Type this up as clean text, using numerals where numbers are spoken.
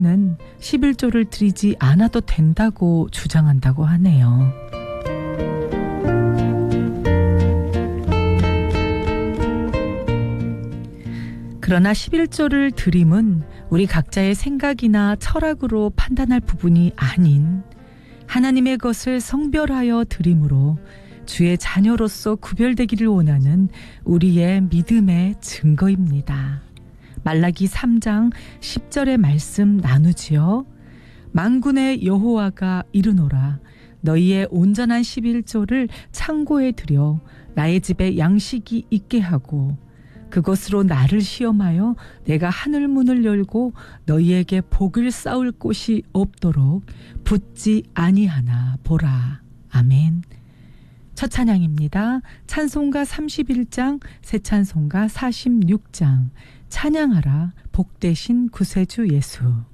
는 11조를 드리지 않아도 된다고 주장한다고 하네요. 그러나 11조를 드림은 우리 각자의 생각이나 철학으로 판단할 부분이 아닌 하나님의 것을 성별하여 드림으로 주의 자녀로서 구별되기를 원하는 우리의 믿음의 증거입니다. 말라기 3장 10절의 말씀 나누지요. 만군의 여호와가 이르노라 너희의 온전한 11조를 창고에 들여 나의 집에 양식이 있게 하고 그것으로 나를 시험하여 내가 하늘 문을 열고 너희에게 복을 쌓을 곳이 없도록 붙지 아니하나 보라. 아멘. 첫 찬양입니다. 찬송가 31장, 새 찬송가 46장. 찬양하라 복되신 구세주 예수.